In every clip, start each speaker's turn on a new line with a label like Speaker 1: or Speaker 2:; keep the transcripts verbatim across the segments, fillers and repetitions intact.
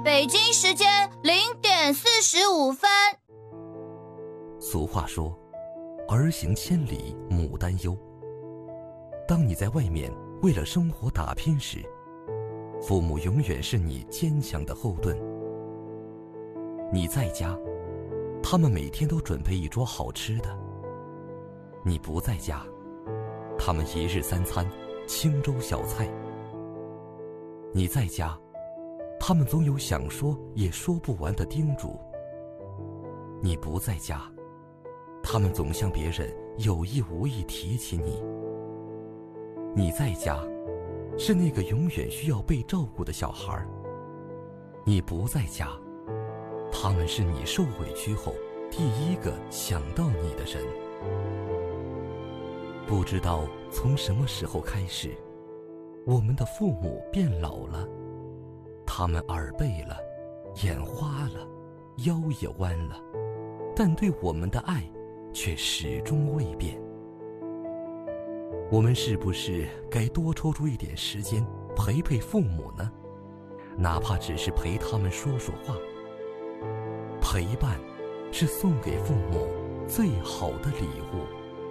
Speaker 1: 北京时间零点四十五分。
Speaker 2: 俗话说，儿行千里母担忧。当你在外面为了生活打拼时，父母永远是你坚强的后盾。你在家，他们每天都准备一桌好吃的；你不在家，他们一日三餐清粥小菜。你在家，他们总有想说也说不完的叮嘱；你不在家，他们总向别人有意无意提起你。你在家，是那个永远需要被照顾的小孩；你不在家，他们是你受委屈后第一个想到你的人。不知道从什么时候开始，我们的父母变老了，他们耳背了，眼花了，腰也弯了，但对我们的爱却始终未变。我们是不是该多抽出一点时间陪陪父母呢？哪怕只是陪他们说说话。陪伴是送给父母最好的礼物。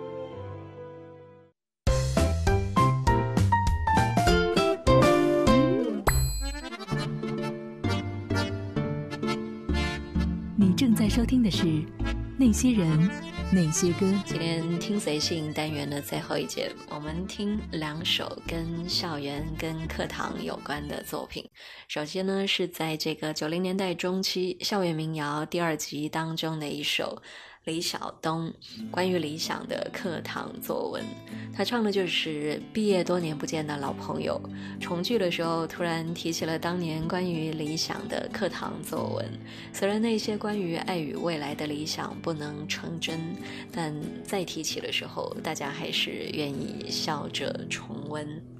Speaker 3: 你正在收听的是《那些人那些歌》。
Speaker 4: 今天听随性单元的最后一节，我们听两首跟校园跟课堂有关的作品。首先呢，是在这个九零年代中期校园民谣第二集当中的一首李晓东关于理想的课堂作文。他唱的就是毕业多年不见的老朋友重聚的时候，突然提起了当年关于理想的课堂作文。虽然那些关于爱与未来的理想不能成真，但再提起的时候，大家还是愿意笑着重温。